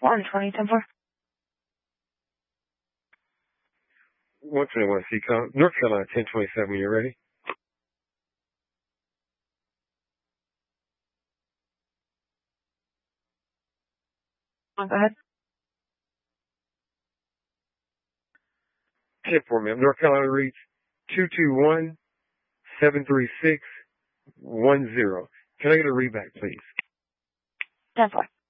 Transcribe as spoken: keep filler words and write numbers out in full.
one twenty, ten four. one twenty-one, C com. North Carolina, ten twenty-seven, when you're ready. Go ahead. ten four, ma'am. North Carolina reads two two one, seven three six, one zero. Can I get a readback, please? ten four.